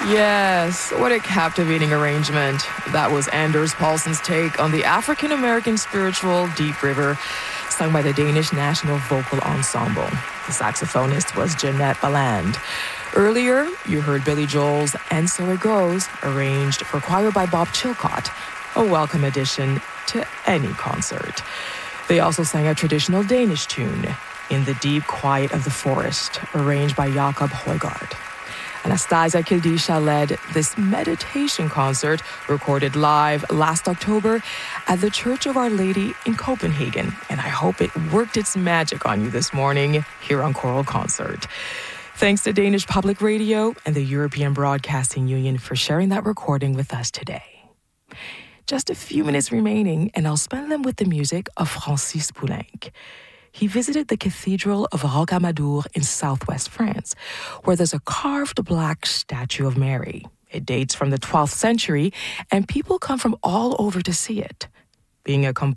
Yes, what a captivating arrangement. That was Anders Paulsen's take on the African-American spiritual Deep River, sung by the Danish National Vocal Ensemble. The saxophonist was Jeanette Balland. Earlier, you heard Billy Joel's And So It Goes, arranged for choir by Bob Chilcott, a welcome addition to any concert. They also sang a traditional Danish tune, In the Deep Quiet of the Forest, arranged by Jakob Højgaard. Anastasia Kildisha led this meditation concert recorded live last October at the Church of Our Lady in Copenhagen, and I hope it worked its magic on you this morning here on Choral Concert. Thanks to Danish Public Radio and the European Broadcasting Union for sharing that recording with us today. Just a few minutes remaining, and I'll spend them with the music of Francis Poulenc. He visited the Cathedral of Rocamadour in southwest France, where there's a carved black statue of Mary. It dates from the 12th century, and people come from all over to see it. Being a